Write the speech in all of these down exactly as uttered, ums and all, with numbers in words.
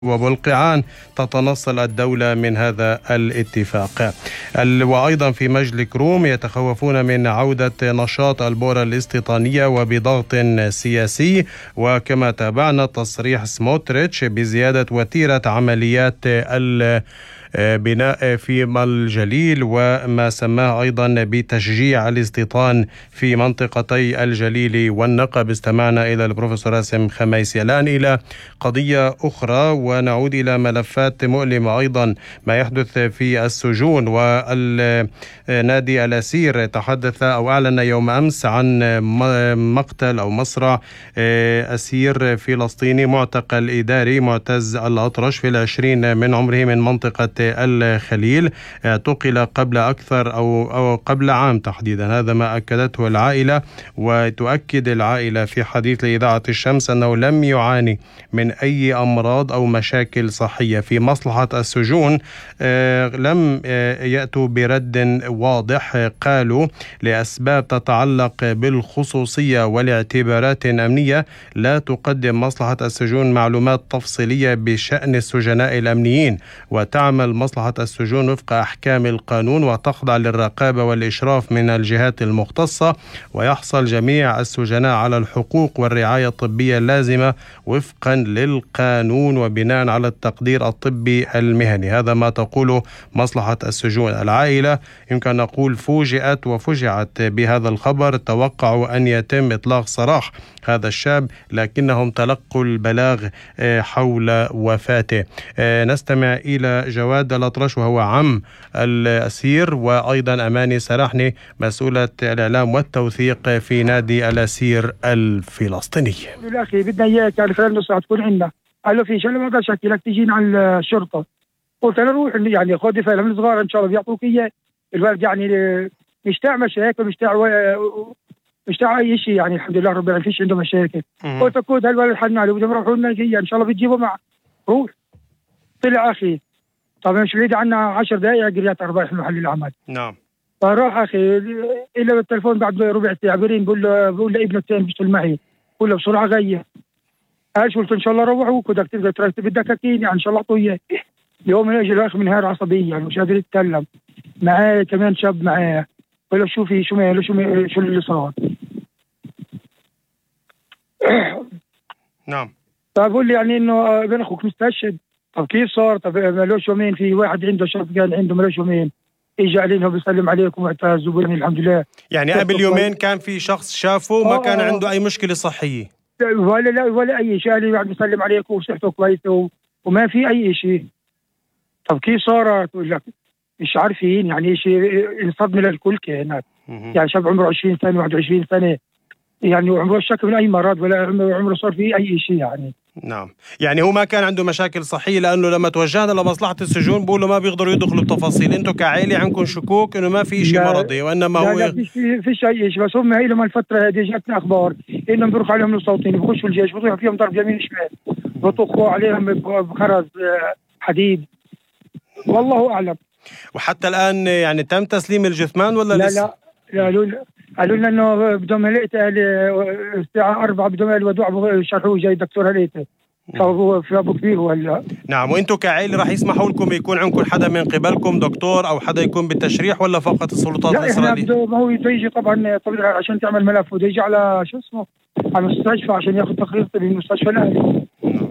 وبالقعان تتنصل الدولة من هذا الاتفاق. وأيضا في مجلس كروم يتخوفون من عودة نشاط البورة الاستيطانية وبضغط سياسي، وكما تابعنا تصريح سموتريتش بزيادة وتيرة عمليات ال بناء في الجليل، وما سماه أيضا بتشجيع الاستيطان في منطقتي الجليل والنقب. استمعنا إلى البروفيسور راسم خميسي. الآن إلى قضية أخرى ونعود إلى ملفات مؤلمة أيضا، ما يحدث في السجون. والنادي الأسير تحدث أو أعلن يوم أمس عن مقتل أو مصرع أسير فلسطيني معتقل إداري معتز الأطرش في العشرين من عمره من منطقة الخليل. اعتقل قبل أكثر أو, أو قبل عام تحديدا، هذا ما أكدته العائلة. وتؤكد العائلة في حديث لإذاعة الشمس أنه لم يعاني من أي أمراض أو مشاكل صحية. في مصلحة السجون لم يأتوا برد واضح، قالوا لأسباب تتعلق بالخصوصية والاعتبارات أمنية لا تقدم مصلحة السجون معلومات تفصيلية بشأن السجناء الأمنيين، وتعمل مصلحة السجون وفق أحكام القانون وتخضع للرقابة والإشراف من الجهات المختصة، ويحصل جميع السجناء على الحقوق والرعاية الطبية اللازمة وفقا للقانون وبناء على التقدير الطبي المهني. هذا ما تقوله مصلحة السجون. العائلة يمكن نقول فوجئت وفجعت بهذا الخبر، توقعوا أن يتم إطلاق سراح هذا الشاب لكنهم تلقوا البلاغ حول وفاته. نستمع إلى جواد الأطرش وهو عم الأسير، وأيضا أماني سرحني مسؤولة الإعلام والتوثيق في نادي الأسير الفلسطيني. يا أخي بدنا إياك يعني خلال نص ساعة تكون عندنا. قال له في شيء ما أقدرش أحكي لك، تجينا على الشرطة. قلت له روح يعني خذ فعلا من صغار إن شاء الله بيعطوك إياه. الولد يعني مشتاع مشاكل مشتاع مشتاع أي شيء، يعني الحمد لله رب العالمين فيش عنده مشاكل. قلت له خذ هالولد حنا له بدهم يروحوا لنا إن شاء الله بتجيبه معه. روح. طلع أخي طبعا مش بعيد عنا عشر دقائق قريت أرباح محل العمل. نعم. فراح أخي إلا بالتلفون بعد ربع ساعة برين بقول له بقول له ابنه الثاني بيشتغل معي، بقول له بسرعة غير. قال قلت إن شاء الله روحوا بدك تقدر ترتب الدكاكين يعني إن شاء الله أعطوه إياه. يوم يجي الأخ من هار عصبية يعني مش قادر يتكلم. معاه كمان شاب معاه، قال له شوفي شو ماله شو ماله شو اللي صار. نعم. فبقول لي يعني إنه ابن أخوك مستشهد. طب كيف صار؟ طب مالوش يومين في واحد عنده شاب كان عنده مالوش يومين اجى علينا بيسلم عليكم واعتز وبني الحمد لله. يعني قبل يومين كان في شخص شافه ما كان عنده اي مشكله صحيه ولا لا ولا اي شيء، قال لي بيسلم عليكم وصحته كويسه وما في اي شيء. طب كيف صارت؟ بقول لك مش عارفين يعني شيء الصدمه للكل كانت. يعني شاب عمره عشرين سنه واحد وعشرين سنه يعني عمره شك من اي مرض ولا عمره صار فيه اي شيء يعني. نعم. يعني هو ما كان عنده مشاكل صحية، لأنه لما توجهنا لمصلحة السجون بقولوا ما بيقدروا يدخلوا بتفاصيل. أنتم كعائلة عندكم شكوك إنه ما في شيء مرضي وإنما لا هو لا فيش فيش أي شيء، بس هم هي لما الفترة هذه جاتنا أخبار إنهم بيروحوا عليهم الصوتين بخشوا الجيش بيطيحوا فيهم ضرب يمين شمال بيطخوا عليهم بخرز حديد والله أعلم. وحتى الآن يعني تم تسليم الجثمان ولا لا لسه؟ لا قالوا لا قالوا لنا إنه بدهم هلقته الساعة أربعة بدهم الودوع يشرحوه جاي الدكتور هلقته. فهو في أبو كبير ولا. نعم. وأنتم كعائلة راح يسمحوا لكم يكون عندكم حدا من قبلكم دكتور أو حدا يكون بالتشريح ولا فقط السلطات الإسرائيلية؟ لا ما هو يجي طبعا طبعا عشان تعمل ملف وده يجي على شو اسمه على المستشفى عشان ياخذ تقرير طبي من المستشفى الأهلي.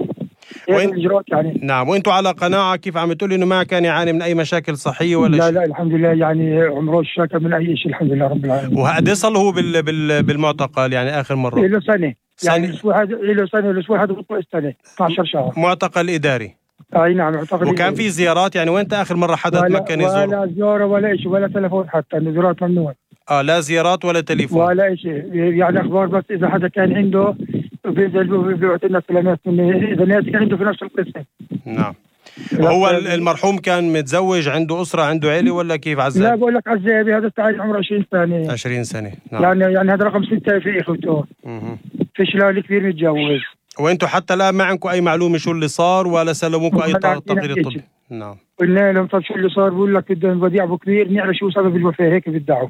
وين... يعني. نعم. وأنتم على قناعة كيف عم تقولي إنه ما كان يعاني من أي مشاكل صحية ولا لا شيء؟ لا الحمد لله يعني عمره شاكا من أي شيء الحمد لله رب العالمين. وقد صار له بال... بال... بالمعتقل يعني آخر مرة؟ له سنة. يعني الأسبوع هذا له سنة الأسبوع هذا بطلع السنة اثنا عشر شهر. معتقل إداري. أي نعم معتقل. وكان إداري. في زيارات يعني وين آخر مرة حدا تمكن يزور؟ ولا زيارة ولا شيء ولا تلفون حتى، الزيارات ممنوع. آه لا زيارات ولا تليفون ولا شيء، يعني أخبار بس إذا حدا كان عنده بيبعث لنا كلمات من إذا ناس كان عنده في نفس القصة. نعم. هو المرحوم كان متزوج عنده أسرة عنده عائلة ولا كيف عزاب؟ لا بقول لك عزابي هذا التعايش عمره عشرين سنة. عشرين سنة. نعم. يعني يعني هذا رقم ستة في إخوته. اها. في شلال كبير متجوز. وأنتم حتى الآن ما عندكم أي معلومة شو اللي صار ولا سلموكم أي تقرير طبي؟ نعم. قلنا لهم طب شو اللي صار؟ بقول لك بدهم وديع أبو كبير نعرف شو سبب الوفاة هيك بيدعوا.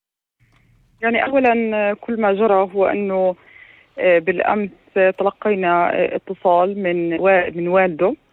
يعني أولا كل ما جرى هو أنه بالأمس تلقينا اتصال من من والده